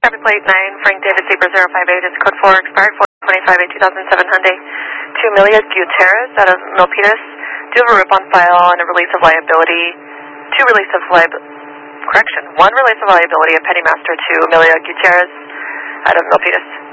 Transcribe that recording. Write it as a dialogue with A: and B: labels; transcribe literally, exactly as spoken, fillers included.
A: Private plate nine, Frank David Zebra zero five eight is code four, expired four twenty-five eight two thousand seven Hyundai. To Amelia Gutierrez out of Milpitas. Do have a rip on file and a release of liability. Two release of liability. Correction. One release of liability of Petty Master to Amelia Gutierrez out of Milpitas.